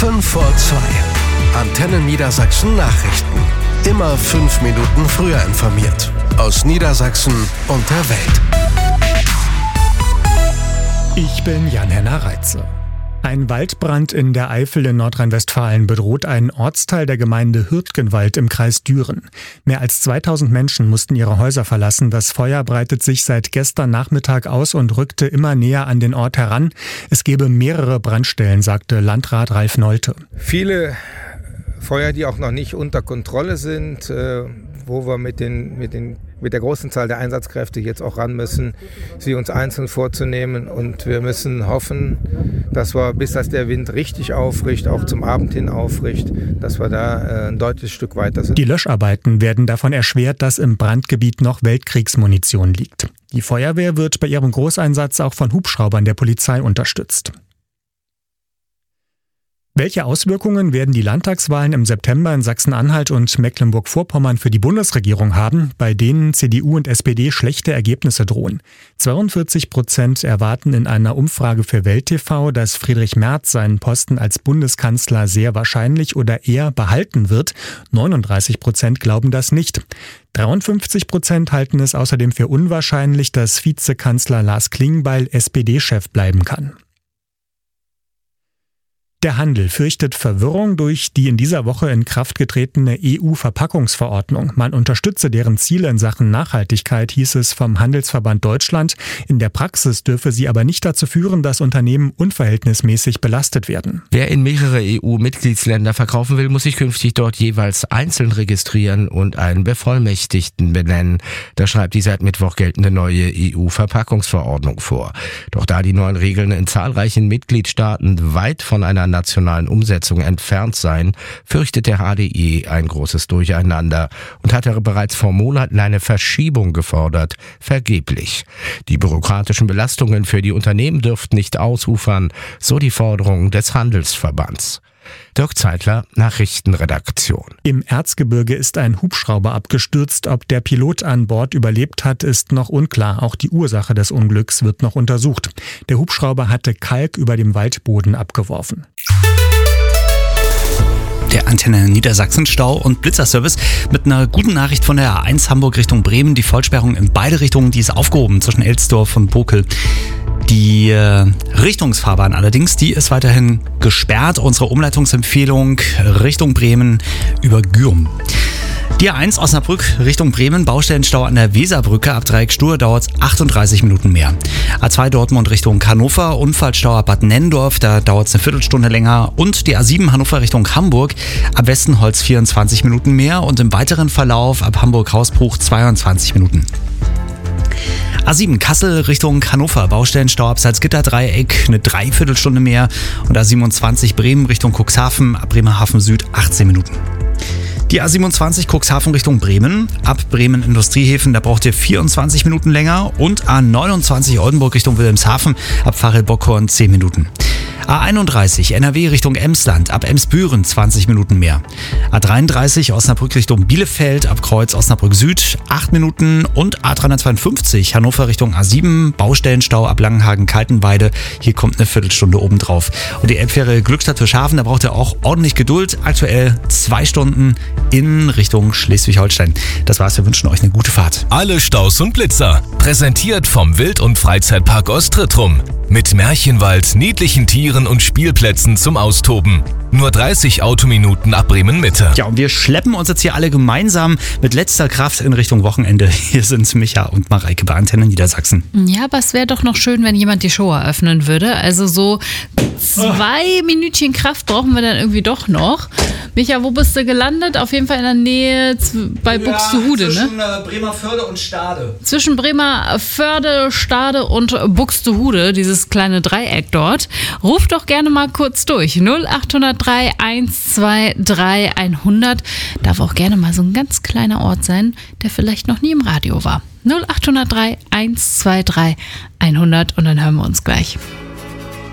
5 vor 2. Antenne Niedersachsen Nachrichten. Immer 5 Minuten früher informiert. Aus Niedersachsen und der Welt. Ich bin Jan-Henner Reitze. Ein Waldbrand in der Eifel in Nordrhein-Westfalen bedroht einen Ortsteil der Gemeinde Hürtgenwald im Kreis Düren. Mehr als 2000 Menschen mussten ihre Häuser verlassen. Das Feuer breitet sich seit gestern Nachmittag aus und rückte immer näher an den Ort heran. Es gebe mehrere Brandstellen, sagte Landrat Ralf Nolte. Viele Feuer, die auch noch nicht unter Kontrolle sind, wo wir mit der großen Zahl der Einsatzkräfte jetzt auch ran müssen, sie uns einzeln vorzunehmen. Und wir müssen hoffen, dass wir, bis das der Wind richtig aufricht, auch zum Abend hin aufricht, dass wir da ein deutliches Stück weiter sind. Die Löscharbeiten werden davon erschwert, dass im Brandgebiet noch Weltkriegsmunition liegt. Die Feuerwehr wird bei ihrem Großeinsatz auch von Hubschraubern der Polizei unterstützt. Welche Auswirkungen werden die Landtagswahlen im September in Sachsen-Anhalt und Mecklenburg-Vorpommern für die Bundesregierung haben, bei denen CDU und SPD schlechte Ergebnisse drohen? 42% erwarten in einer Umfrage für Welt TV, dass Friedrich Merz seinen Posten als Bundeskanzler sehr wahrscheinlich oder eher behalten wird. 39% glauben das nicht. 53% halten es außerdem für unwahrscheinlich, dass Vizekanzler Lars Klingbeil SPD-Chef bleiben kann. Der Handel fürchtet Verwirrung durch die in dieser Woche in Kraft getretene EU-Verpackungsverordnung. Man unterstütze deren Ziele in Sachen Nachhaltigkeit, hieß es vom Handelsverband Deutschland. In der Praxis dürfe sie aber nicht dazu führen, dass Unternehmen unverhältnismäßig belastet werden. Wer in mehrere EU-Mitgliedsländer verkaufen will, muss sich künftig dort jeweils einzeln registrieren und einen Bevollmächtigten benennen. Das schreibt die seit Mittwoch geltende neue EU-Verpackungsverordnung vor. Doch da die neuen Regeln in zahlreichen Mitgliedstaaten weit von einer nationalen Umsetzung entfernt seien, fürchtet der HDE ein großes Durcheinander und hatte bereits vor Monaten eine Verschiebung gefordert, vergeblich. Die bürokratischen Belastungen für die Unternehmen dürften nicht ausufern, so die Forderung des Handelsverbands. Dirk Zeitler, Nachrichtenredaktion. Im Erzgebirge ist ein Hubschrauber abgestürzt. Ob der Pilot an Bord überlebt hat, ist noch unklar. Auch die Ursache des Unglücks wird noch untersucht. Der Hubschrauber hatte Kalk über dem Waldboden abgeworfen. Der Antenne Niedersachsen Stau- und Blitzerservice mit einer guten Nachricht von der A1 Hamburg Richtung Bremen. Die Vollsperrung in beide Richtungen, die ist aufgehoben zwischen Elsdorf und Bokel. Die Richtungsfahrbahn allerdings, die ist weiterhin gesperrt. Unsere Umleitungsempfehlung Richtung Bremen über Gürm. Die A1 Osnabrück Richtung Bremen, Baustellenstau an der Weserbrücke. Ab Dreieck Stur dauert es 38 Minuten mehr. A2 Dortmund Richtung Hannover, Unfallstau ab Bad Nennendorf, da dauert es eine Viertelstunde länger. Und die A7 Hannover Richtung Hamburg, ab Westenholz 24 Minuten mehr. Und im weiteren Verlauf ab Hamburg-Hausbruch 22 Minuten. A7 Kassel Richtung Hannover, Baustellenstau ab Salzgitter-Dreieck, eine Dreiviertelstunde mehr. Und A27 Bremen Richtung Cuxhaven, ab Bremerhaven Süd 18 Minuten. Die A27 Cuxhaven Richtung Bremen, ab Bremen Industriehäfen, da braucht ihr 24 Minuten länger. Und A29 Oldenburg Richtung Wilhelmshaven, ab Pfarrel-Bockhorn 10 Minuten. A31 NRW Richtung Emsland, ab Emsbüren 20 Minuten mehr. A33 Osnabrück Richtung Bielefeld, ab Kreuz Osnabrück Süd 8 Minuten. Und A352 Hannover Richtung A7, Baustellenstau ab Langenhagen-Kaltenweide, hier kommt eine Viertelstunde obendrauf. Und die Elbfähre Glückstadt-Fischhafen, da braucht ihr auch ordentlich Geduld, aktuell 2 Stunden in Richtung Schleswig-Holstein. Das war's, wir wünschen euch eine gute Fahrt. Alle Staus und Blitzer, präsentiert vom Wild- und Freizeitpark Ostrittrum. Mit Märchenwald, niedlichen Tieren und Spielplätzen zum Austoben. Nur 30 Autominuten ab Bremen-Mitte. Ja, und wir schleppen uns jetzt hier alle gemeinsam mit letzter Kraft in Richtung Wochenende. Hier sind Micha und Mareike bei Antenne Niedersachsen. Ja, aber es wäre doch noch schön, wenn jemand die Show eröffnen würde. Also so 2 Minütchen Kraft brauchen wir dann irgendwie doch noch. Micha, wo bist du gelandet? Auf jeden Fall in der Nähe bei Buxtehude, zwischen, ne? Bremerförde und Stade. Zwischen Bremerförde, Stade und Buxtehude, dieses kleine Dreieck dort. Ruf doch gerne mal kurz durch. 0803 123 100. Darf auch gerne mal so ein ganz kleiner Ort sein, der vielleicht noch nie im Radio war. 0803 123 100 und dann hören wir uns gleich.